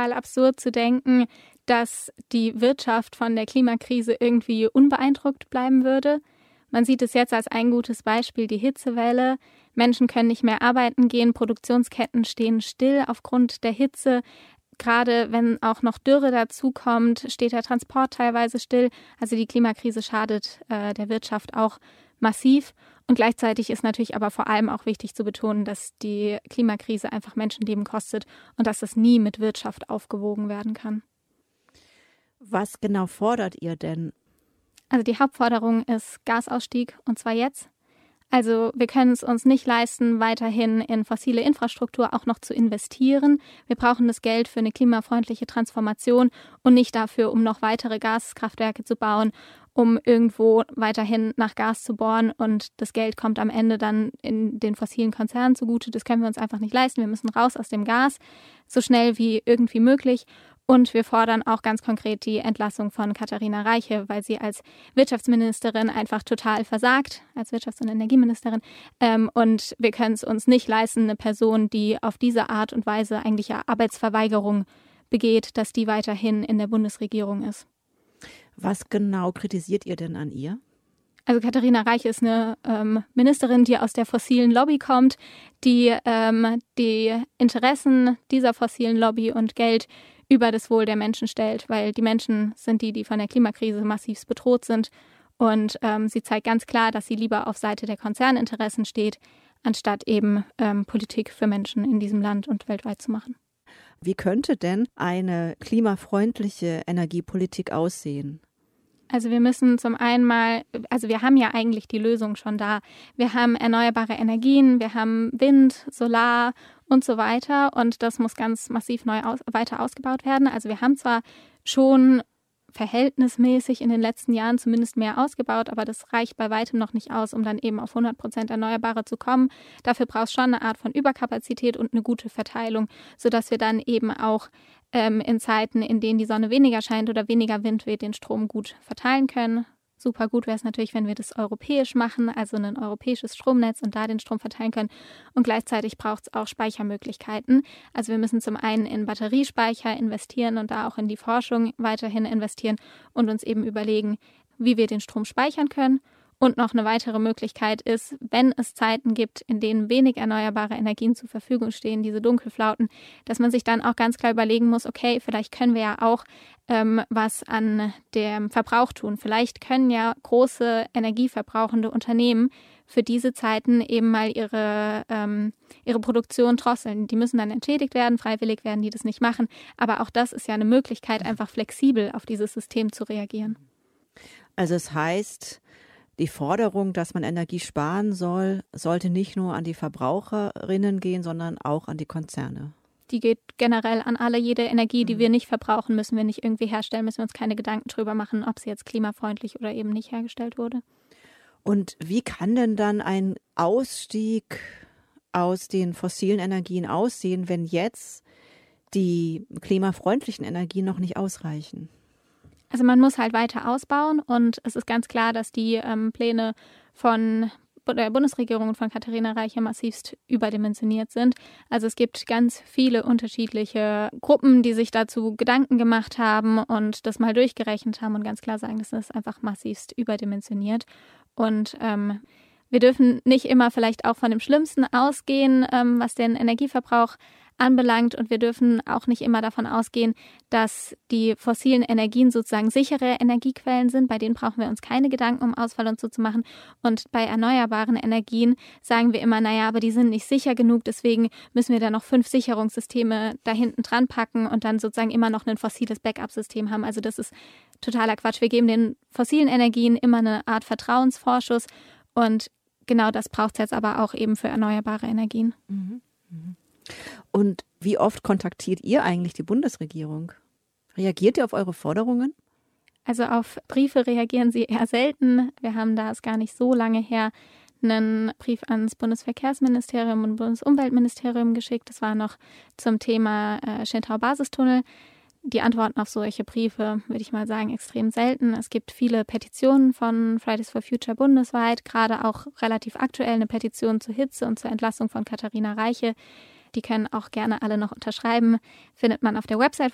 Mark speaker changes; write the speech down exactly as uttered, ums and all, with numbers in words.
Speaker 1: total absurd zu denken, dass die Wirtschaft von der Klimakrise irgendwie unbeeindruckt bleiben würde. Man sieht es jetzt als ein gutes Beispiel, die Hitzewelle. Menschen können nicht mehr arbeiten gehen, Produktionsketten stehen still aufgrund der Hitze. Gerade wenn auch noch Dürre dazukommt, steht der Transport teilweise still. Also die Klimakrise schadet äh, der Wirtschaft auch massiv. Und gleichzeitig ist natürlich aber vor allem auch wichtig zu betonen, dass die Klimakrise einfach Menschenleben kostet und dass das nie mit Wirtschaft aufgewogen werden kann.
Speaker 2: Was genau fordert ihr denn?
Speaker 1: Also die Hauptforderung ist Gasausstieg, und zwar jetzt. Also wir können es uns nicht leisten, weiterhin in fossile Infrastruktur auch noch zu investieren. Wir brauchen das Geld für eine klimafreundliche Transformation und nicht dafür, um noch weitere Gaskraftwerke zu bauen, um irgendwo weiterhin nach Gas zu bohren, und das Geld kommt am Ende dann in den fossilen Konzernen zugute. Das können wir uns einfach nicht leisten. Wir müssen raus aus dem Gas, so schnell wie irgendwie möglich. Und wir fordern auch ganz konkret die Entlassung von Katharina Reiche, weil sie als Wirtschaftsministerin einfach total versagt, als Wirtschafts- und Energieministerin. Ähm, und wir können es uns nicht leisten, eine Person, die auf diese Art und Weise eigentlich ja Arbeitsverweigerung begeht, dass die weiterhin in der Bundesregierung ist.
Speaker 2: Was genau kritisiert ihr denn an ihr?
Speaker 1: Also Katharina Reiche ist eine ähm, Ministerin, die aus der fossilen Lobby kommt, die ähm, die Interessen dieser fossilen Lobby und Geld über das Wohl der Menschen stellt, weil die Menschen sind die, die von der Klimakrise massivst bedroht sind. Und ähm, sie zeigt ganz klar, dass sie lieber auf Seite der Konzerninteressen steht, anstatt eben ähm, Politik für Menschen in diesem Land und weltweit zu machen.
Speaker 2: Wie könnte denn eine klimafreundliche Energiepolitik aussehen?
Speaker 1: Also wir müssen zum einen mal, also wir haben ja eigentlich die Lösung schon da. Wir haben erneuerbare Energien, wir haben Wind, Solar und so weiter, und das muss ganz massiv neu aus, weiter ausgebaut werden. Also wir haben zwar schon verhältnismäßig in den letzten Jahren zumindest mehr ausgebaut, aber das reicht bei weitem noch nicht aus, um dann eben auf hundert Prozent Erneuerbare zu kommen. Dafür braucht es schon eine Art von Überkapazität und eine gute Verteilung, sodass wir dann eben auch ähm, in Zeiten, in denen die Sonne weniger scheint oder weniger Wind weht, den Strom gut verteilen können. Super gut wäre es natürlich, wenn wir das europäisch machen, also ein europäisches Stromnetz, und da den Strom verteilen können. Und gleichzeitig braucht es auch Speichermöglichkeiten. Also wir müssen zum einen in Batteriespeicher investieren und da auch in die Forschung weiterhin investieren und uns eben überlegen, wie wir den Strom speichern können. Und noch eine weitere Möglichkeit ist, wenn es Zeiten gibt, in denen wenig erneuerbare Energien zur Verfügung stehen, diese Dunkelflauten, dass man sich dann auch ganz klar überlegen muss, okay, vielleicht können wir ja auch ähm, was an dem Verbrauch tun. Vielleicht können ja große energieverbrauchende Unternehmen für diese Zeiten eben mal ihre, ähm, ihre Produktion drosseln. Die müssen dann entschädigt werden, freiwillig werden die das nicht machen. Aber auch das ist ja eine Möglichkeit, einfach flexibel auf dieses System zu reagieren.
Speaker 2: Also es heißt, die Forderung, dass man Energie sparen soll, sollte nicht nur an die Verbraucherinnen gehen, sondern auch an die Konzerne.
Speaker 1: Die geht generell an alle. Jede Energie, die wir nicht verbrauchen, müssen wir nicht irgendwie herstellen, müssen wir uns keine Gedanken drüber machen, ob sie jetzt klimafreundlich oder eben nicht hergestellt wurde.
Speaker 2: Und wie kann denn dann ein Ausstieg aus den fossilen Energien aussehen, wenn jetzt die klimafreundlichen Energien noch nicht ausreichen?
Speaker 1: Also man muss halt weiter ausbauen, und es ist ganz klar, dass die ähm, Pläne von der Bundesregierung und von Katharina Reiche massivst überdimensioniert sind. Also es gibt ganz viele unterschiedliche Gruppen, die sich dazu Gedanken gemacht haben und das mal durchgerechnet haben und ganz klar sagen, das ist einfach massivst überdimensioniert. Und ähm, wir dürfen nicht immer vielleicht auch von dem Schlimmsten ausgehen, ähm, was den Energieverbrauch anbelangt, und wir dürfen auch nicht immer davon ausgehen, dass die fossilen Energien sozusagen sichere Energiequellen sind. Bei denen brauchen wir uns keine Gedanken um Ausfall und so zu machen. Und bei erneuerbaren Energien sagen wir immer, naja, aber die sind nicht sicher genug, deswegen müssen wir da noch fünf Sicherungssysteme da hinten dran packen und dann sozusagen immer noch ein fossiles Backup-System haben. Also das ist totaler Quatsch. Wir geben den fossilen Energien immer eine Art Vertrauensvorschuss, und genau das braucht es jetzt aber auch eben für erneuerbare Energien.
Speaker 2: Mhm. Mhm. Und wie oft kontaktiert ihr eigentlich die Bundesregierung? Reagiert ihr auf eure Forderungen?
Speaker 1: Also auf Briefe reagieren sie eher selten. Wir haben da, ist gar nicht so lange her, einen Brief ans Bundesverkehrsministerium und Bundesumweltministerium geschickt. Das war noch zum Thema äh, Schentau-Basistunnel. Die Antworten auf solche Briefe, würde ich mal sagen, extrem selten. Es gibt viele Petitionen von Fridays for Future bundesweit, gerade auch relativ aktuell eine Petition zur Hitze und zur Entlassung von Katharina Reiche. Die können auch gerne alle noch unterschreiben, findet man auf der Website